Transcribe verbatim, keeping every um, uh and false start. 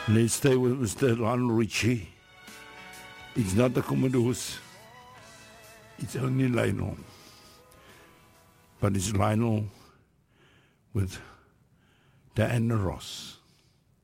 Let's stay with Mister Lionel Richie. It's not the Commodores. It's only Lionel. But it's Lionel with Diana Ross.